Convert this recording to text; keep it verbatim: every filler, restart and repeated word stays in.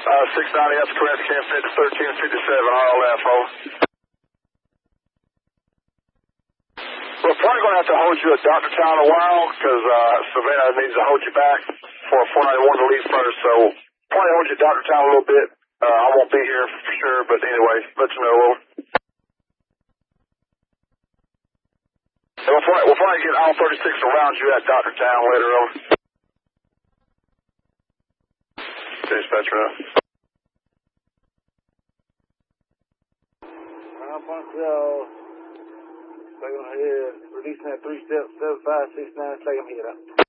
Uh, six ninety, that's correct. Can't fit to thirteen fifty-seven, R L F, over. We're probably going to have to hold you at Doctor Town a while, because uh, Savannah needs to hold you back for four ninety-one to leave first, so probably hold you at Doctor Town a little bit. Uh, I won't be here for sure, but anyway, let you know, over. And we'll probably, we'll probably get all thirty-six around you at Doctor Town later, over. Dispatcher. I'm Montreal. Second head. Releasing that three step, seven five six nine, second head up.